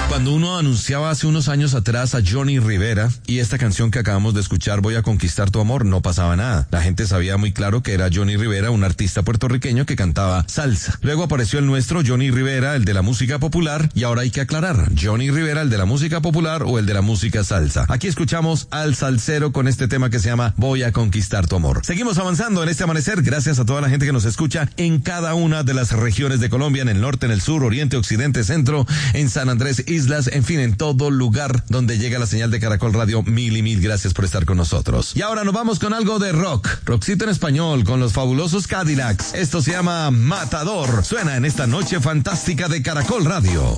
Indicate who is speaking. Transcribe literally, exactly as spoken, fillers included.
Speaker 1: Cuando uno anunciaba hace unos años atrás a Johnny Rivera y esta canción que acabamos de escuchar, Voy a conquistar tu amor, no pasaba nada. La gente sabía muy claro que era Johnny Rivera, un artista puertorriqueño que cantaba salsa. Luego apareció el nuestro, Johnny Rivera, el de la música popular, y ahora hay que aclarar, Johnny Rivera, el de la música popular o el de la música salsa. Aquí escuchamos al salsero con este tema que se llama Voy a conquistar tu amor. Seguimos avanzando en este amanecer, gracias a toda la gente que nos escucha en cada una de las regiones de Colombia, en el norte, en el sur, oriente, occidente, centro, en San Andrés, islas, en fin, en todo lugar donde llega la señal de Caracol Radio. Mil y mil gracias por estar con nosotros. Y ahora nos vamos con algo de rock, rockcito en español, con los fabulosos Cadillacs. Esto se llama Matador. Suena en esta noche fantástica de Caracol Radio.